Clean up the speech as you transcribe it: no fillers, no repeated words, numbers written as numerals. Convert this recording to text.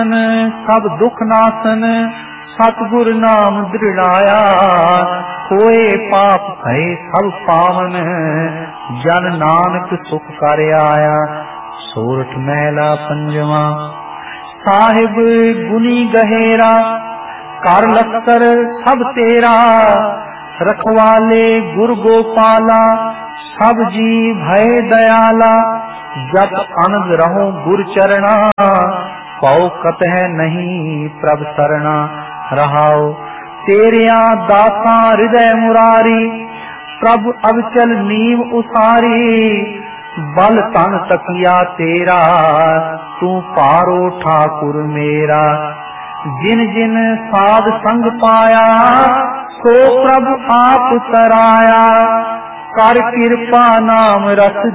सब दुख नासन सतगुर नाम दृढ़ाया। होए पाप भय सब पावन जन नानक सुख कर आया। सोरठ महला पंजवा। साहिब गुनी गहेरा कर लश्कर सब तेरा। रखवाले गुर गोपाला सब जी भय दयाला। जब आनंद रहो गुर चरणा पाओ कतह नहीं प्रभ सरना। रहाओ तेरिया दासा हृदय मुरारी प्रभु अविचल नीव उसारी। बल तन तकिया तेरा तू पारो ठाकुर मेरा। जिन जिन साध संग पाया सो प्रभु आप तराया। कर कृपा नाम रस